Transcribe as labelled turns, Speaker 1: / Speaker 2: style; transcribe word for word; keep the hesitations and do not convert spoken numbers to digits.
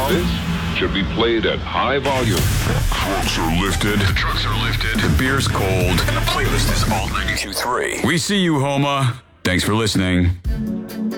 Speaker 1: This should be played at high volume.
Speaker 2: Quotes are lifted.
Speaker 3: The trucks are lifted.
Speaker 2: The beer's cold.
Speaker 3: And the playlist is all ninety-two point three.
Speaker 2: We see you, Homa. Thanks for listening.